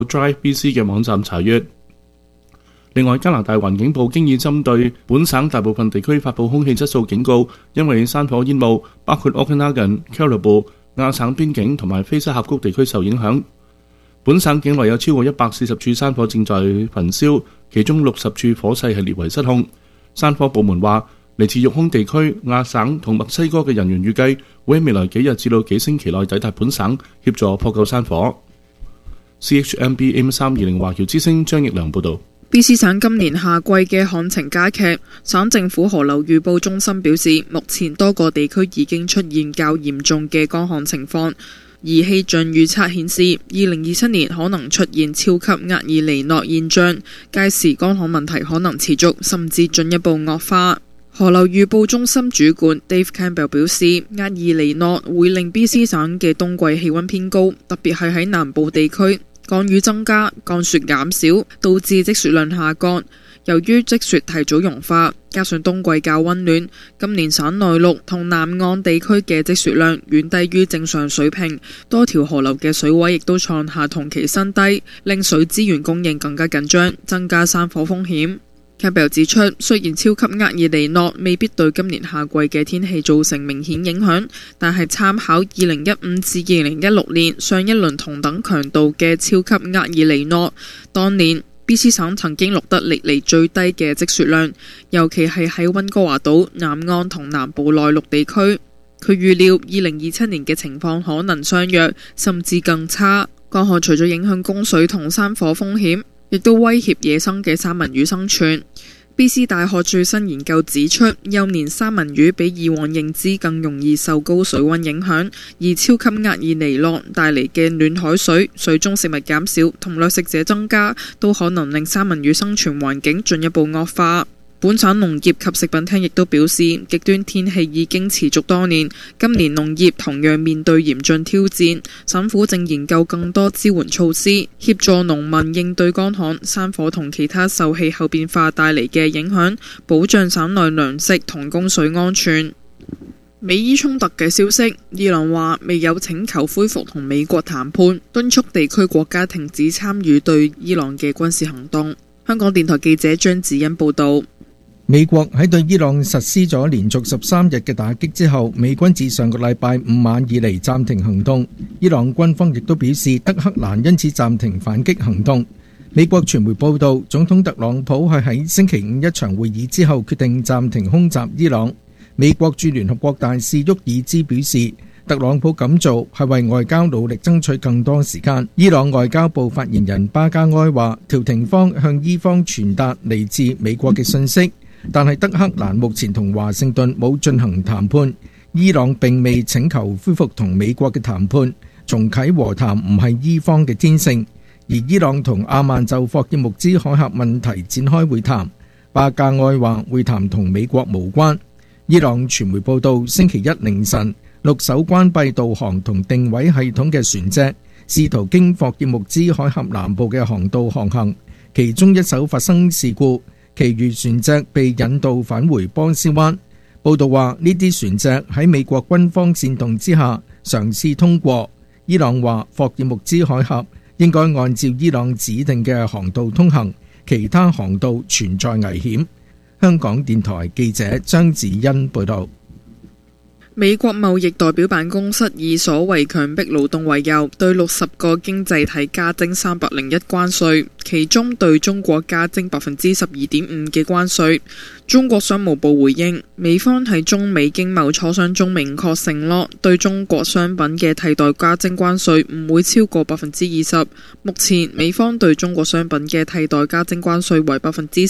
Drive BC 嘅網站查閱。另外，加拿大環境部經已針對本省大部分地區發布空氣質素警告，因為山火煙霧包括 Okanagan、Caribou、亞省邊境同埋菲沙峽谷地區受影響。本省境內有超過140處山火正在焚燒，其中60處火勢係列為失控。山火部門話，嚟自育空地區、亞省同墨西哥嘅人員預計會喺未來幾日至到幾星期內抵達本省，協助撲救山火。CHMB AM320 華僑之聲張奕良報導。 BC 省今年夏季嘅旱情加劇，省政府河流預報中心表示，目前多個地區已經出現較嚴重嘅乾旱情況，而氣象預測顯示2027年可能出現超級厄爾尼諾現象，屆時乾旱問題可能持續甚至進一步惡化。河流預報中心主管 Dave Campbell 表示，厄爾尼諾會令 BC 省嘅冬季氣溫偏高，特別係喺南部地區。降雨增加，降雪減少，導致積雪量下降。由於積雪提早融化，加上冬季較溫暖，今年省內陸同南岸地區嘅積雪量遠低於正常水平，多條河流嘅水位亦都創下同期新低，令水資源供應更加緊張，增加山火風險。Campbell 指出，雖然超級厄爾尼諾未必對今年夏季嘅天氣造成明顯影響，但係參考2015至2016年上一輪同等強度嘅超級厄爾尼諾，當年 BC 省曾經錄得歷嚟最低嘅積雪量，尤其係喺溫哥華島、南岸同南部內陸地區。佢預料2027年嘅情況可能相若，甚至更差。乾旱除咗影響供水同山火風險，亦都威脅野生嘅三文魚生存。BC 大學最新研究指出，幼年三文魚比以往認知更容易受高水溫影響，而超級厄爾尼諾帶嚟嘅暖海水、水中食物減少同掠食者增加，都可能令三文魚生存環境進一步惡化。本省農業及食品廳亦都表示，極端天氣已經持續多年，今年農業同樣面對嚴峻挑戰。省府正研究更多支援措施，協助農民應對乾旱、山火同其他受氣候變化帶嚟嘅影響，保障省內糧食同供水安全。美伊衝突嘅消息，伊朗話未有請求恢復同美國談判，敦促地區國家停止參與對伊朗嘅軍事行動。香港電台記者張子欣報導。 美國喺對伊朗實施咗連續13日嘅打擊之後，美軍自上個禮拜5晚以嚟暫停行動。伊朗軍方亦都表示，德黑蘭因此暫停反擊行動。美國傳媒報道，總統特朗普係喺星期五一場會議之後決定暫停空襲伊朗。美國駐聯合國大使沃爾茲表示，特朗普咁做係為外交努力爭取更多時間。伊朗外交部發言人巴加埃話，調停方向伊方傳達嚟自美國嘅信息。但係德黑蘭目前同華盛頓冇進行談判，伊朗並未請求恢復同美國嘅談判，重啟和談唔係伊方嘅天性。而伊朗同阿曼就霍爾木茲海峽問題展開會談，巴加埃話會談同美國無關。伊朗傳媒報道，星期一凌晨6艘關閉導航同定位系統嘅船隻試圖經霍爾木茲海峽南部嘅航道航行，其中一艘發生事故，其餘船隻被引導返回波斯灣。報道話，呢啲船隻喺美國軍方煽動之下嘗試通過。伊朗話霍爾木茲海峽應該按照伊朗指定嘅航道通行，其他航道存在危險。香港電台記者張子欣報道。 美國貿易代表辦公室以所謂強迫勞動為由，對60個經濟體加徵301關稅，其中對中國加徵12.5%嘅關稅。中國商務部回應，美方喺中美經貿磋商中明確承諾，對中國商品嘅替代加徵關稅唔會超過20%。目前美方對中國商品嘅替代加徵關稅為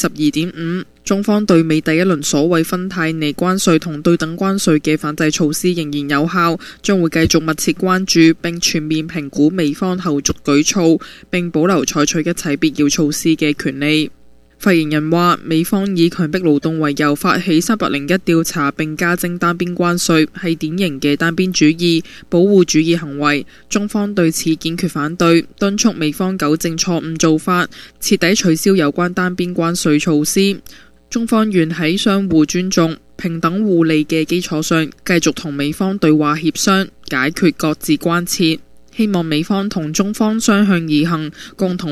12.5%。中方對美第一輪所謂芬太尼關稅同對等關稅嘅反制措施仍然有效，將會繼續密切關注並全面評估美方後續舉措，並保留採取一切必要措施嘅權利。發言人話，美方以強迫勞動為由發起301調查並加徵單邊關稅，係典型嘅單邊主義、保護主義行為。中方對此堅決反對，敦促美方糾正錯誤做法，徹底取消有關單邊關稅措施。中方願喺相互尊重、平等互利嘅基礎上，繼續同美方對話協商，解決各自關切。 希望美方同中方相向而行，共同